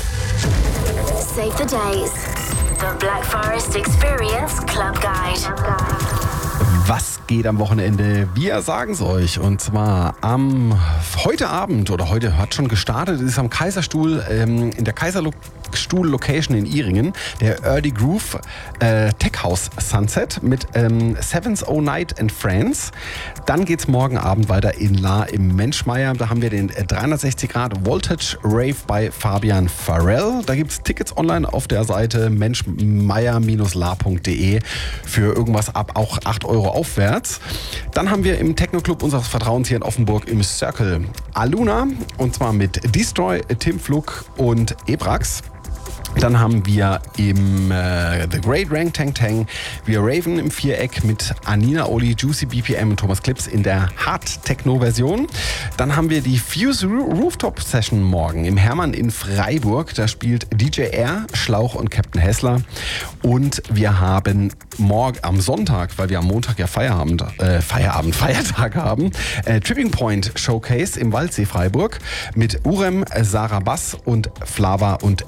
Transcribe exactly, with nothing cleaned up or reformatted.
Save the days. The Black Forest Experience Club Guide. Was geht am Wochenende? Wir sagen es euch. Und zwar am heute Abend oder heute hat schon gestartet, ist am Kaiserstuhl, ähm, in der Kaiserstuhl-Location in Iringen, der Early Groove äh, Tech House Sunset mit ähm, Sevens O Night and Friends. Dann geht's morgen Abend weiter in La im Menschmeier. Da haben wir den dreihundertsechzig Grad Voltage Rave bei Fabian Farrell. Da gibt's Tickets online auf der Seite menschmeier Bindestrich la punkt de für irgendwas ab auch acht Euro aufwärts. Dann haben wir im Techno-Club unseres Vertrauens hier in Offenburg im Circle Aluna, und zwar mit Destroy, Tim Flug und Ebrax. Dann haben wir im äh, The Great Rank Tang Tang wir Raven im Viereck mit Anina Oli, Juicy B P M und Thomas Clips in der Hard-Techno-Version. Dann haben wir die Fuse Rooftop Session morgen im Hermann in Freiburg. Da spielt D J R, Schlauch und Captain Hessler. Und wir haben morgen am Sonntag, weil wir am Montag ja Feierabend, äh, Feierabend, Feiertag haben, äh, Tripping Point Showcase im Waldsee Freiburg mit Urem, Sarah Bass und Flava und